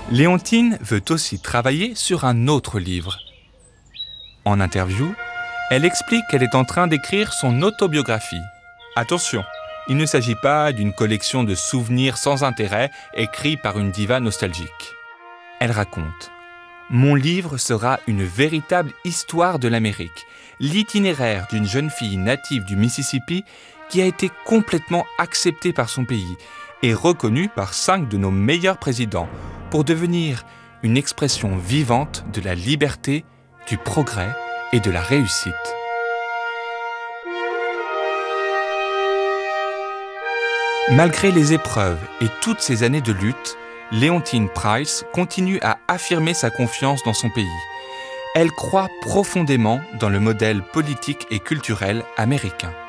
Léontine veut aussi travailler sur un autre livre. En interview, elle explique qu'elle est en train d'écrire son autobiographie. Attention, il ne s'agit pas d'une collection de souvenirs sans intérêt écrits par une diva nostalgique. Elle raconte « Mon livre sera une véritable histoire de l'Amérique, l'itinéraire d'une jeune fille native du Mississippi qui a été complètement acceptée par son pays et reconnue par 5 de nos meilleurs présidents pour devenir une expression vivante de la liberté, du progrès et de la réussite. » Malgré les épreuves et toutes ces années de lutte, Léontine Price continue à affirmer sa confiance dans son pays. Elle croit profondément dans le modèle politique et culturel américain.